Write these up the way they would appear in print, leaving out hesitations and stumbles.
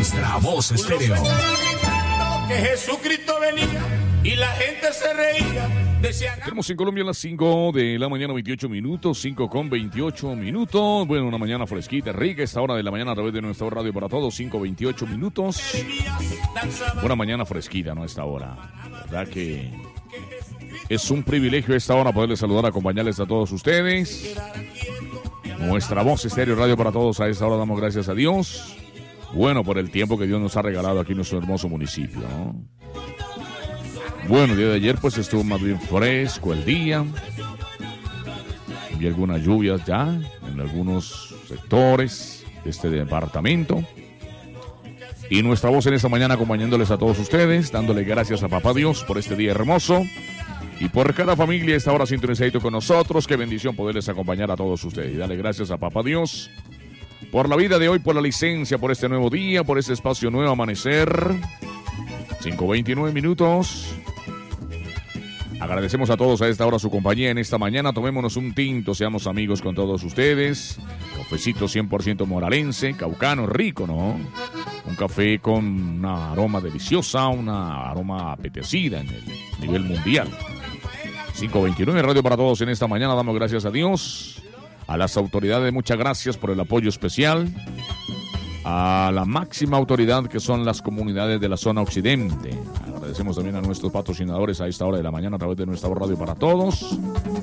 Nuestra Voz Estéreo. Que Jesucristo venía y la gente se reía. Decían... Tenemos en Colombia las 5 de la mañana, 28 minutos, 5 con 28 minutos. Bueno, una mañana fresquita, rica, esta hora de la mañana a través de nuestra radio para todos, 5, 28 minutos. Una mañana fresquita, ¿no? Esta hora. La verdad que es un privilegio esta hora poderles saludar, acompañarles a todos ustedes. Nuestra Voz Estéreo Radio para todos. A esta hora damos gracias a Dios. Bueno, por el tiempo que Dios nos ha regalado aquí en nuestro hermoso municipio, ¿no? Bueno, el día de ayer pues estuvo más bien fresco el día. Vi algunas lluvias ya en algunos sectores de este departamento. Y nuestra voz en esta mañana acompañándoles a todos ustedes, dándole gracias a Papá Dios por este día hermoso. Y por cada familia a esta hora sintonizadito con nosotros. Qué bendición poderles acompañar a todos ustedes. Y darle gracias a Papá Dios por la vida de hoy, por la licencia, por este nuevo día, por este espacio nuevo amanecer. 5:29 minutos. Agradecemos a todos a esta hora su compañía en esta mañana. Tomémonos un tinto, seamos amigos con todos ustedes. Cafecito 100% moralense, caucano, rico, ¿no? Un café con una aroma deliciosa, una aroma apetecida en el nivel mundial. 5:29, radio para todos en esta mañana. Damos gracias a Dios, a las autoridades, muchas gracias por el apoyo especial. A la máxima autoridad que son las comunidades de la zona occidente. Agradecemos también a nuestros patrocinadores a esta hora de la mañana a través de nuestra radio para todos.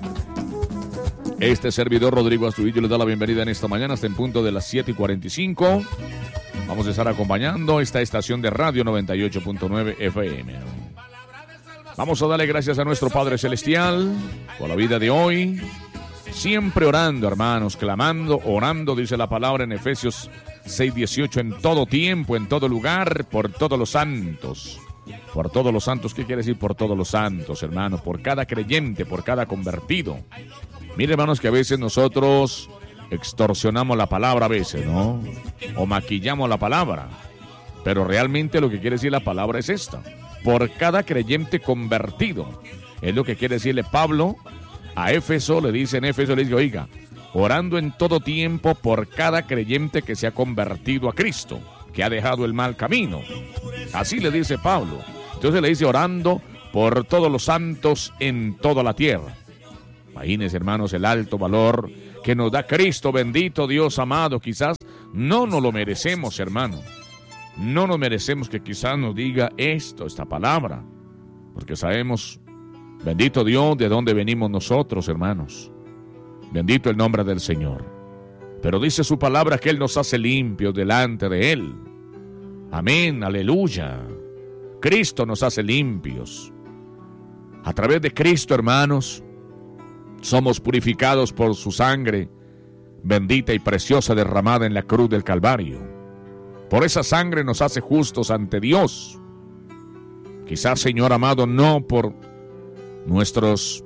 Este servidor Rodrigo Astudillo les da la bienvenida en esta mañana hasta en punto de las 7:45. Vamos a estar acompañando esta estación de radio 98.9 FM. Vamos a darle gracias a nuestro Padre Celestial por la vida de hoy. Siempre orando, hermanos, clamando, orando, dice la palabra en Efesios 6:18, en todo tiempo, en todo lugar, por todos los santos. Por todos los santos, ¿qué quiere decir por todos los santos, hermanos? Por cada creyente, por cada convertido. Mire, hermanos, que a veces nosotros extorsionamos la palabra a veces, ¿no? O maquillamos la palabra. Pero realmente lo que quiere decir la palabra es esta. Por cada creyente convertido. Es lo que quiere decirle Pablo a Éfeso. Le dice en Éfeso, le dice, oiga, orando en todo tiempo por cada creyente que se ha convertido a Cristo, que ha dejado el mal camino. Así le dice Pablo. Entonces le dice orando por todos los santos en toda la tierra. Imagínense, hermanos, el alto valor que nos da Cristo, bendito Dios amado. Quizás no nos lo merecemos, hermano. No nos merecemos que quizás nos diga esta palabra. Porque sabemos, bendito Dios, de dónde venimos nosotros, hermanos. Bendito el nombre del Señor. Pero dice su palabra que Él nos hace limpios delante de Él. Amén, aleluya. Cristo nos hace limpios. A través de Cristo, hermanos, somos purificados por su sangre bendita y preciosa derramada en la cruz del Calvario. Por esa sangre nos hace justos ante Dios. Quizás, Señor amado, no por nuestros,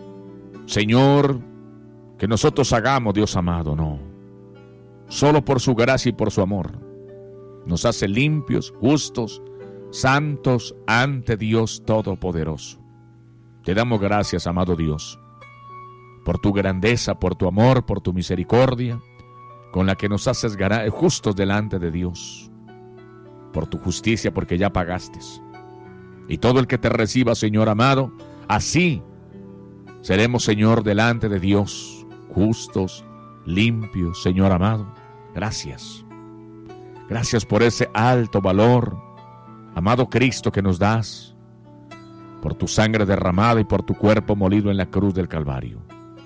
Señor, que nosotros hagamos, Dios amado, no. Solo por su gracia y por su amor. Nos hace limpios, justos, santos ante Dios Todopoderoso. Te damos gracias, amado Dios, por tu grandeza, por tu amor, por tu misericordia, con la que nos haces justos delante de Dios. Por tu justicia, porque ya pagaste. Y todo el que te reciba, Señor amado, así seremos, Señor, delante de Dios, justos, limpios, Señor amado. Gracias. Gracias por ese alto valor, amado Cristo, que nos das, por tu sangre derramada y por tu cuerpo molido en la cruz del Calvario.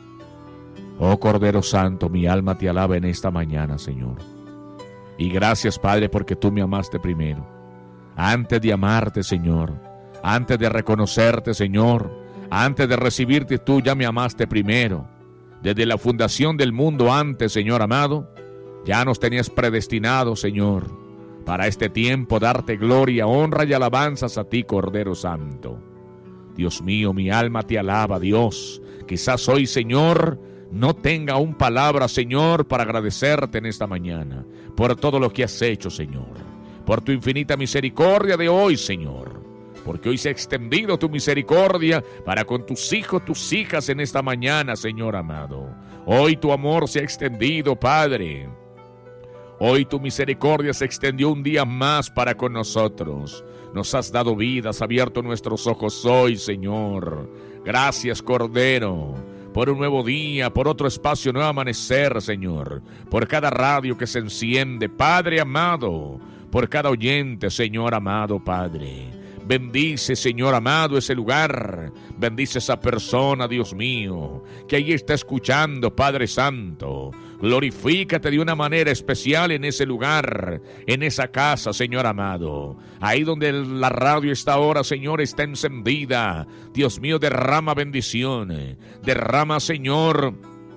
Oh Cordero Santo, mi alma te alaba en esta mañana, Señor. Y gracias, Padre, porque tú me amaste primero. Antes de amarte, Señor, antes de reconocerte, Señor, antes de recibirte, tú ya me amaste primero. Desde la fundación del mundo antes, Señor amado, ya nos tenías predestinado, Señor, para este tiempo darte gloria, honra y alabanzas a ti, Cordero Santo. Dios mío, mi alma te alaba, Dios. Quizás hoy, Señor, no tenga aún palabra, Señor, para agradecerte en esta mañana por todo lo que has hecho, Señor, por tu infinita misericordia de hoy, Señor, porque hoy se ha extendido tu misericordia para con tus hijos, tus hijas en esta mañana, Señor amado. Hoy tu amor se ha extendido, Padre. Hoy tu misericordia se extendió un día más para con nosotros. Nos has dado vida, has abierto nuestros ojos hoy, Señor. Gracias, Cordero, por un nuevo día, por otro espacio, nuevo amanecer, Señor. Por cada radio que se enciende, Padre amado. Por cada oyente, Señor amado, Padre. Bendice, Señor amado, ese lugar. Bendice esa persona, Dios mío, que ahí está escuchando, Padre Santo. Glorifícate de una manera especial en ese lugar, en esa casa, Señor amado. Ahí donde la radio está ahora, Señor, está encendida. Dios mío, derrama bendiciones. Derrama, Señor,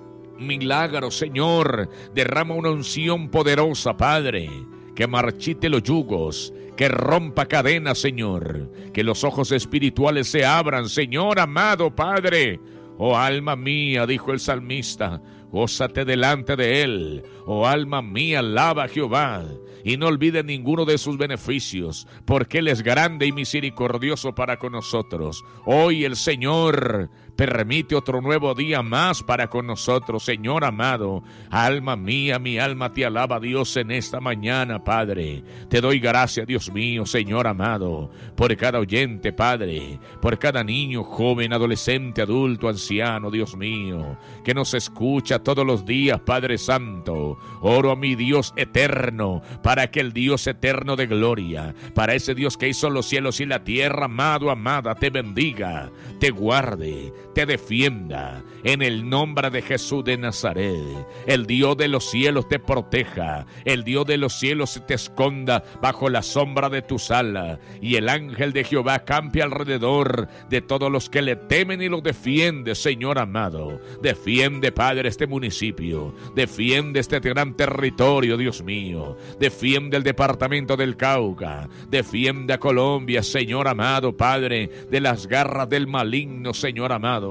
milagros, Señor. Derrama una unción poderosa, Padre. Que marchite los yugos, que rompa cadenas, Señor. Que los ojos espirituales se abran, Señor amado, Padre. Oh alma mía, dijo el salmista, gózate delante de él. Oh alma mía, alaba a Jehová. Y no olvide ninguno de sus beneficios, porque Él es grande y misericordioso para con nosotros. Hoy el Señor permite otro nuevo día más para con nosotros, Señor amado. Alma mía, mi alma te alaba, Dios, en esta mañana, Padre. Te doy gracias, Dios mío, Señor amado, por cada oyente, Padre, por cada niño, joven, adolescente, adulto, anciano, Dios mío, que nos escucha todos los días, Padre Santo. Oro a mi Dios eterno, para que el Dios eterno de gloria, para ese Dios que hizo los cielos y la tierra, amado, amada, te bendiga, te guarde, te defienda, en el nombre de Jesús de Nazaret. El Dios de los cielos te proteja, el Dios de los cielos te esconda bajo la sombra de tus alas, y el ángel de Jehová campe alrededor de todos los que le temen y los defiende, Señor amado. Defiende, Padre, este municipio, defiende este gran territorio, Dios mío, defiende el departamento del Cauca, defiende a Colombia, Señor amado, Padre, de las garras del maligno, Señor amado.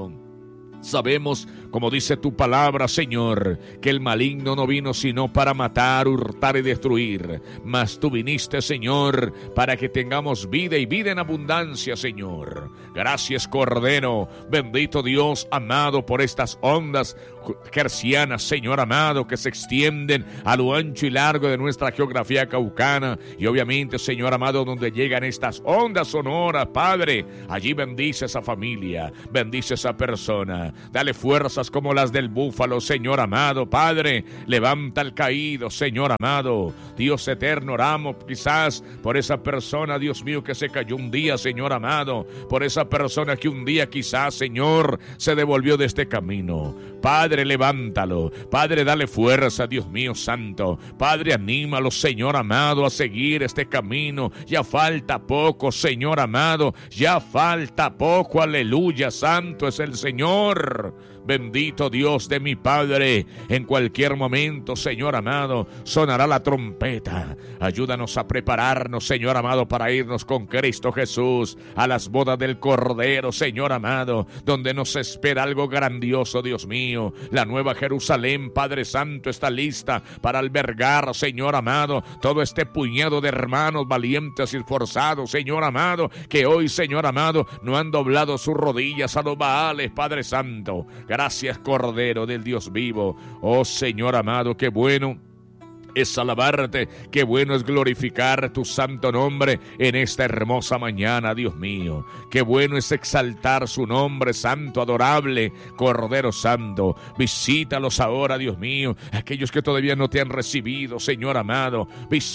Sabemos, como dice tu palabra, Señor, que el maligno no vino sino para matar, hurtar y destruir. Mas tú viniste, Señor, para que tengamos vida y vida en abundancia, Señor. Gracias, Cordero. Bendito Dios, amado, por estas ondas hercianas, Señor amado, que se extienden a lo ancho y largo de nuestra geografía caucana. Y obviamente, Señor amado, donde llegan estas ondas sonoras, Padre, allí bendice esa familia, bendice esa persona. Dale fuerzas como las del búfalo, Señor amado, Padre. Levanta al caído, Señor amado. Dios eterno, oramos quizás por esa persona, Dios mío, que se cayó un día, Señor amado. Por esa persona que un día quizás, Señor, se devolvió de este camino. Padre, levántalo. Padre, dale fuerza, Dios mío santo. Padre, anímalo, Señor amado, a seguir este camino. Ya falta poco, Señor amado. Ya falta poco, aleluya. Santo es el Señor. Bendito Dios de mi Padre. En cualquier momento, Señor amado, sonará la trompeta. Ayúdanos a prepararnos, Señor amado, para irnos con Cristo Jesús a las bodas del Cordero, Señor amado, donde nos espera algo grandioso, Dios mío. La nueva Jerusalén, Padre Santo, está lista para albergar, Señor amado, todo este puñado de hermanos valientes y esforzados, Señor amado, que hoy, Señor amado, no han doblado sus rodillas a los Baales, Padre Santo. Gracias, Cordero del Dios vivo. Oh Señor amado, qué bueno es alabarte, qué bueno es glorificar tu santo nombre en esta hermosa mañana, Dios mío. Qué bueno es exaltar su nombre santo, adorable, Cordero Santo. Visítalos ahora, Dios mío, aquellos que todavía no te han recibido, Señor amado.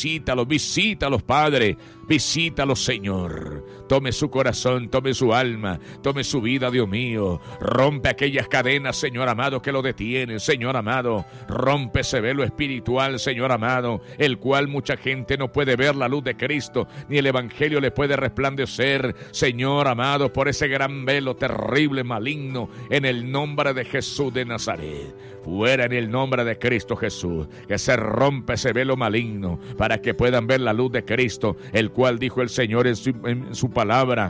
Visítalos, Padre. Visítalos, Señor. Tome su corazón, tome su alma, tome su vida, Dios mío. Rompe aquellas cadenas, Señor amado, que lo detienen, Señor amado. Rompe ese velo espiritual, Señor amado, el cual mucha gente no puede ver la luz de Cristo, ni el evangelio le puede resplandecer, Señor amado, por ese gran velo terrible, maligno, en el nombre de Jesús de Nazaret. Fuera en el nombre de Cristo Jesús, que se rompe ese velo maligno, para que puedan ver la luz de Cristo, el cual dijo el Señor en su palabra: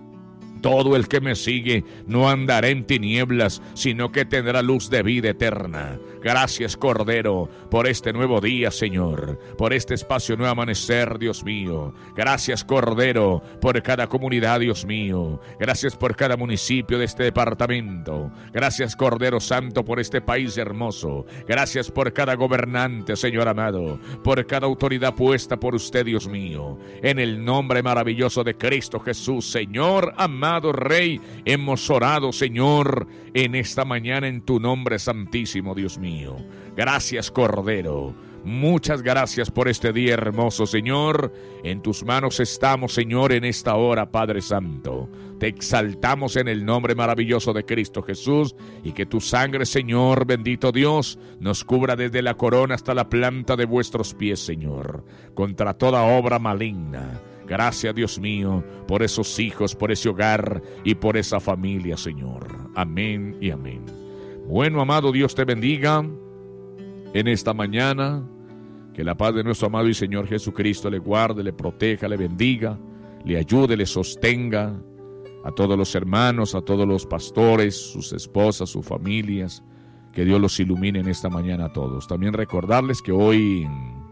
todo el que me sigue no andará en tinieblas, sino que tendrá luz de vida eterna. Gracias, Cordero, por este nuevo día, Señor, por este espacio Nuevo Amanecer, Dios mío. Gracias, Cordero, por cada comunidad, Dios mío. Gracias por cada municipio de este departamento. Gracias, Cordero Santo, por este país hermoso. Gracias por cada gobernante, Señor amado, por cada autoridad puesta por usted, Dios mío. En el nombre maravilloso de Cristo Jesús, Señor, amado Rey, hemos orado, Señor, en esta mañana en tu nombre santísimo, Dios mío. Gracias, Cordero. Muchas gracias por este día hermoso, Señor. En tus manos estamos, Señor, en esta hora, Padre Santo. Te exaltamos en el nombre maravilloso de Cristo Jesús, y que tu sangre, Señor, bendito Dios, nos cubra desde la corona hasta la planta de vuestros pies, Señor, contra toda obra maligna. Gracias, Dios mío, por esos hijos, por ese hogar y por esa familia, Señor. Amén y amén. Bueno, amado, Dios te bendiga en esta mañana. Que la paz de nuestro amado y Señor Jesucristo le guarde, le proteja, le bendiga, le ayude, le sostenga a todos los hermanos, a todos los pastores, sus esposas, sus familias. Que Dios los ilumine en esta mañana a todos. También recordarles que hoy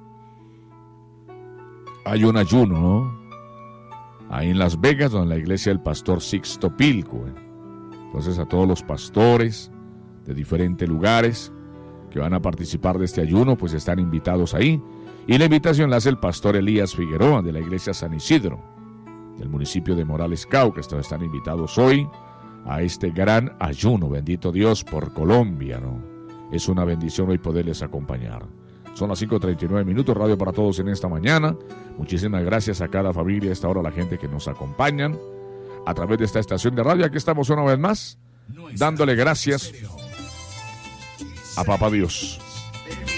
hay un ayuno, ¿no? Ahí en Las Vegas, donde la iglesia del pastor Sixto Pilco. Entonces, a todos los pastores de diferentes lugares que van a participar de este ayuno, pues están invitados ahí. Y la invitación la hace el pastor Elías Figueroa, de la iglesia San Isidro, del municipio de Morales, Cauca. Están invitados hoy a este gran ayuno, bendito Dios, por Colombia, ¿no? Es una bendición hoy poderles acompañar. Son las 5:39, Radio para Todos en esta mañana. Muchísimas gracias a cada familia, a esta hora, a la gente que nos acompañan a través de esta estación de radio. Aquí estamos una vez más, dándole gracias a Papá Dios.